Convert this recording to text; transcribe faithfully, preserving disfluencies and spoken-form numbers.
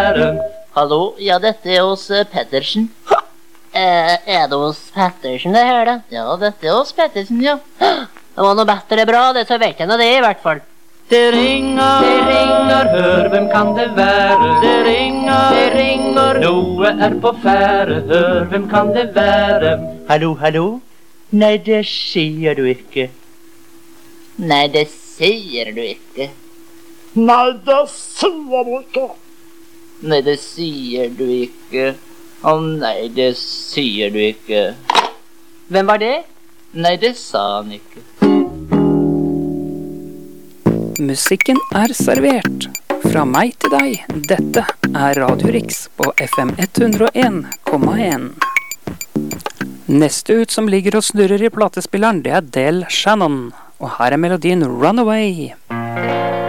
være. Hallo, ja, dette er hos uh, Pettersen. Eh, er det hos Pettersen det her, da? Ja, dette er hos Pettersen, ja. Det var noe bedre bra, det så vet jeg nå det i hvert fall. Det ringer, det ringer, hør, hvem kan det være? Det ringer, det ringer, noe er på fære, hør, hvem kan det være? Hallo, hallo? Nei, det sier du ikke. Nei, det sier du ikke. Nei, det sier du ikke. Nei, det sier du ikke. Å nei, det sier du ikke. Hvem var det? Nei, det sa han ikke. Musikken er servert. Fra meg til deg, dette er Radio Rix på F M hundre og en komma en. Neste ut som ligger og snurrer i platespilleren, det er Del Shannon. Og her er melodien Runaway.